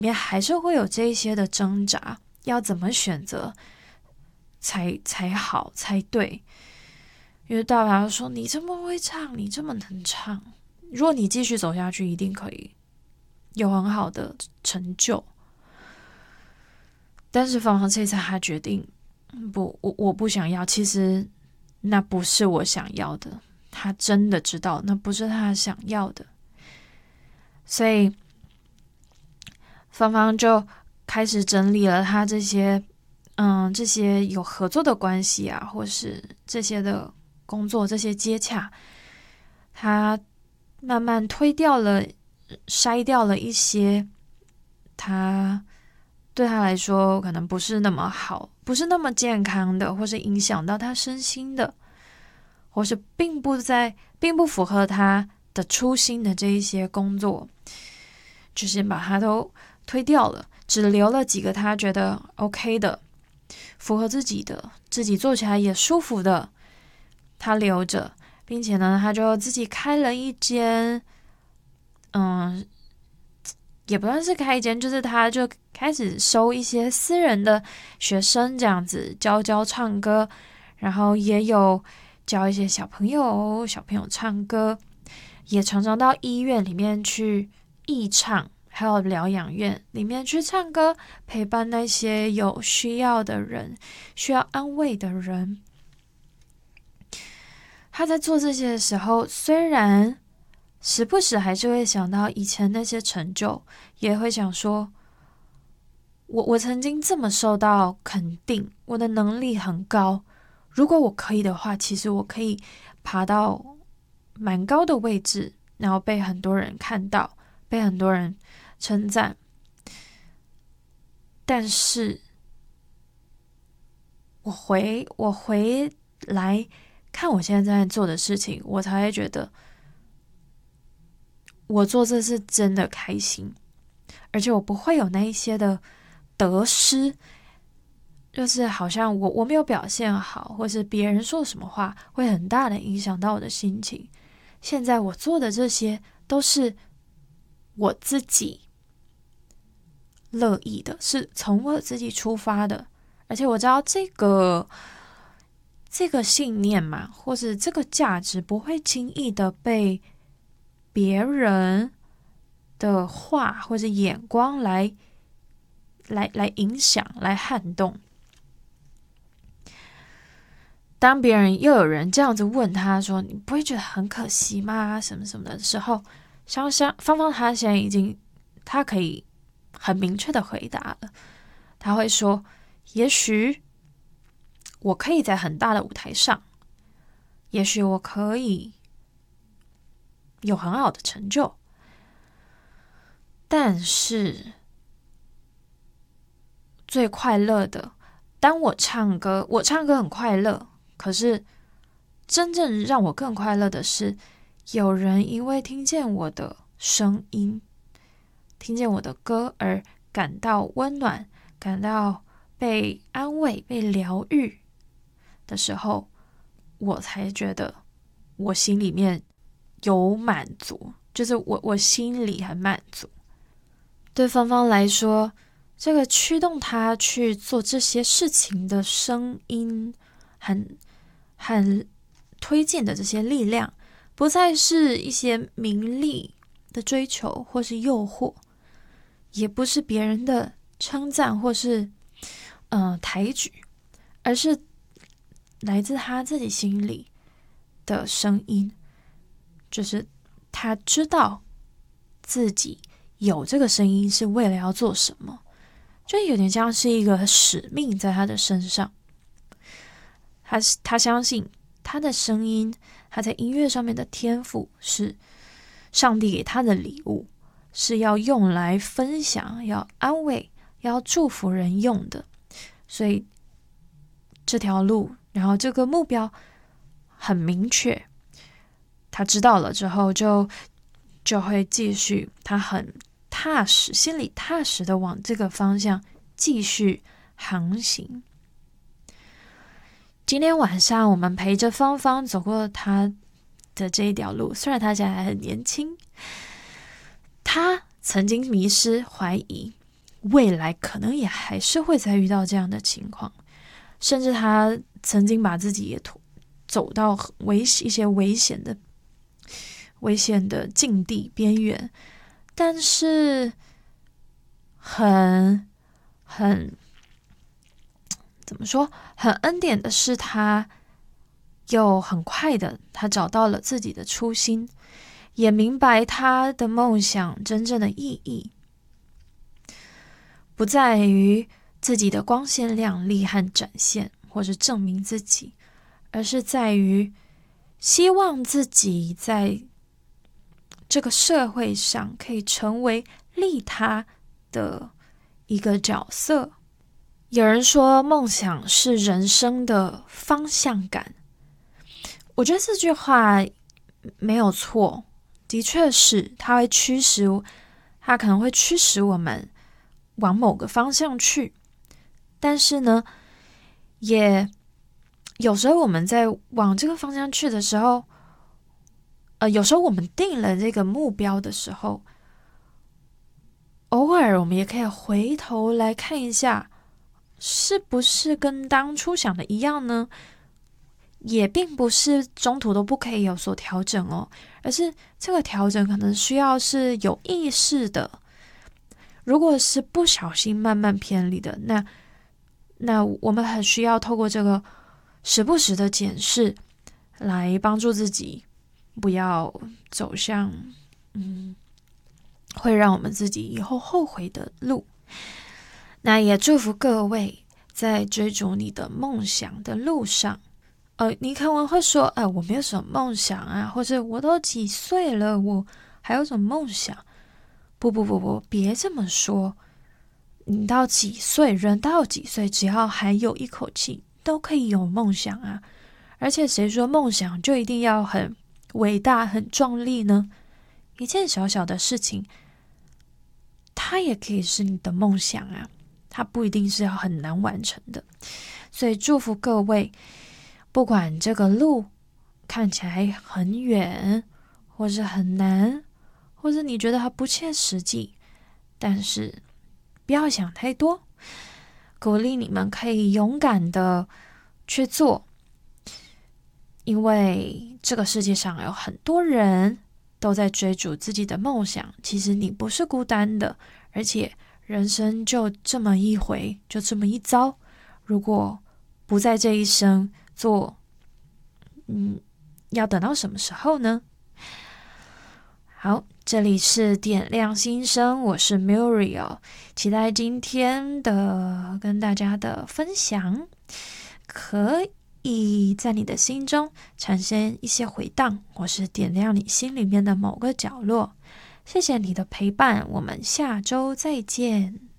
面还是会有这一些的挣扎，要怎么选择才好才对。因为大家说你这么会唱，你这么能唱，如果你继续走下去，一定可以有很好的成就。但是芳芳这一次他决定，不，我不想要。其实那不是我想要的，他真的知道那不是他想要的，所以芳芳就开始整理了他这些有合作的关系啊，或是这些的工作，这些接洽，他慢慢筛掉了一些他对他来说可能不是那么好，不是那么健康的，或是影响到他身心的，或是并不符合他的初心的这一些工作，就先把他都推掉了，只留了几个他觉得 OK 的，符合自己的，自己做起来也舒服的，他留着，并且呢，他就自己开了一间，也不算是开一间，就是他就开始收一些私人的学生，这样子教唱歌，然后也有教一些小朋友唱歌，也常常到医院里面去义唱，还有疗养院里面去唱歌，陪伴那些有需要的人，需要安慰的人。他在做这些的时候，虽然时不时还是会想到以前那些成就，也会想说，我曾经这么受到肯定，我的能力很高，如果我可以的话，其实我可以爬到蛮高的位置，然后被很多人看到，被很多人称赞。但是我回来看我现在在做的事情，我才会觉得我做这是真的开心，而且我不会有那一些的得失，就是好像我没有表现好，或是别人说什么话会很大的影响到我的心情。现在我做的这些都是我自己乐意的，是从我自己出发的，而且我知道这个信念嘛，或是这个价值不会轻易的被别人的话或者眼光来影响，来撼动。当别人又有人这样子问他说，你不会觉得很可惜吗？什么什么的时候，芳芳他现在已经他可以很明确的回答了，他会说，也许我可以在很大的舞台上，也许我可以有很好的成就，但是最快乐的，当我唱歌很快乐，可是真正让我更快乐的是，有人因为听见我的声音，听见我的歌而感到温暖，感到被安慰、被疗愈的时候，我才觉得我心里面有满足，就是我心里很满足。对芳芳来说，这个驱动他去做这些事情的声音和推荐的这些力量，不再是一些名利的追求或是诱惑，也不是别人的称赞或是抬举，而是来自他自己心里的声音，就是他知道自己有这个声音是为了要做什么，就有点像是一个使命在他的身上。他相信他的声音，他在音乐上面的天赋是上帝给他的礼物，是要用来分享，要安慰，要祝福人用的。所以这条路，然后这个目标很明确，他知道了之后就会继续，他很踏实，心里踏实的往这个方向继续航行。今天晚上我们陪着芳芳走过他的这一条路，虽然他现在还很年轻，他曾经迷失怀疑， 未来可能也还是会再遇到这样的情况，甚至他曾经把自己也走到一些危险的境地边缘，但是怎么说，很恩典的是他又很快的他找到了自己的初心，也明白他的梦想真正的意义不在于自己的光鲜亮丽和展现，或是证明自己，而是在于希望自己在这个社会上可以成为利他的一个角色。有人说梦想是人生的方向感，我觉得这句话没有错，的确是它可能会驱使我们往某个方向去，但是呢，也有时候我们在往这个方向去的时候，有时候我们定了这个目标的时候，偶尔我们也可以回头来看一下，是不是跟当初想的一样呢？也并不是中途都不可以有所调整哦，而是这个调整可能需要是有意识的。如果是不小心慢慢偏离的，那我们很需要透过这个时不时的检视，来帮助自己不要走向会让我们自己以后后悔的路。那也祝福各位在追逐你的梦想的路上，你可能会说，我没有什么梦想啊，或者我都几岁了，我还有什么梦想？不，别这么说。你到几岁，人到几岁，只要还有一口气，都可以有梦想啊。而且谁说梦想就一定要很伟大、很壮丽呢？一件小小的事情，它也可以是你的梦想啊，它不一定是要很难完成的。所以祝福各位，不管这个路看起来很远，或是很难，或者你觉得它不切实际，但是不要想太多，鼓励你们可以勇敢的去做，因为这个世界上有很多人都在追逐自己的梦想，其实你不是孤单的，而且人生就这么一回，就这么一遭，如果不在这一生做，要等到什么时候呢？好，这里是点亮心声，我是 Muriel， 期待今天的跟大家的分享可以在你的心中产生一些回荡，或是点亮你心里面的某个角落。谢谢你的陪伴，我们下周再见。